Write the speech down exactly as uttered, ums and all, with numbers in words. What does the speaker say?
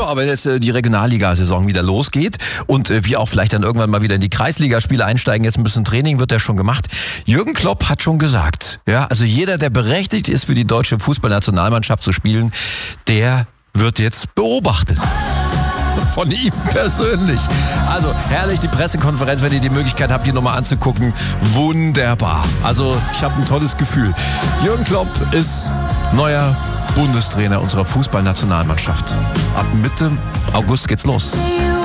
Ja, wenn jetzt äh, die Regionalliga-Saison wieder losgeht und äh, wir auch vielleicht dann irgendwann mal wieder in die Kreisligaspiele einsteigen, jetzt ein bisschen Training wird ja schon gemacht. Jürgen Klopp hat schon gesagt, ja, also jeder, der berechtigt ist, für die deutsche Fußballnationalmannschaft zu spielen, der wird jetzt beobachtet. Von ihm persönlich. Also herrlich, die Pressekonferenz, wenn ihr die Möglichkeit habt, die nochmal anzugucken. Wunderbar. Also ich habe ein tolles Gefühl. Jürgen Klopp ist neuer Bundestrainer unserer Fußballnationalmannschaft. Ab Mitte August geht's los.